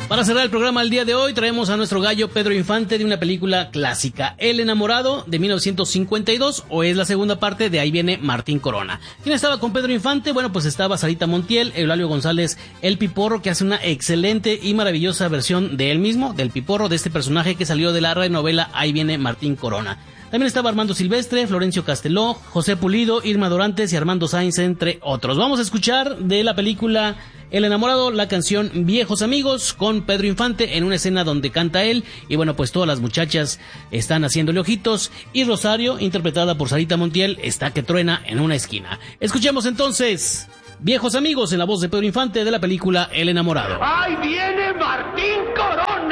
Para cerrar el programa el día de hoy, traemos a nuestro gallo Pedro Infante de una película clásica, El enamorado, de 1952, o es la segunda parte de Ahí viene Martín Corona. ¿Quién estaba con Pedro Infante? Bueno, pues estaba Sarita Montiel, Eulalio González, el Piporro, que hace una excelente y maravillosa versión de él mismo, del Piporro, de este personaje que salió de la novela Ahí viene Martín Corona. También estaba Armando Silvestre, Florencio Casteló, José Pulido, Irma Dorantes y Armando Sainz, entre otros. Vamos a escuchar de la película El enamorado la canción Viejos Amigos, con Pedro Infante en una escena donde canta él, y bueno, pues todas las muchachas están haciéndole ojitos, y Rosario, interpretada por Sarita Montiel, está que truena en una esquina. Escuchemos entonces Viejos Amigos en la voz de Pedro Infante de la película El enamorado. ¡Ahí viene Martín Corona!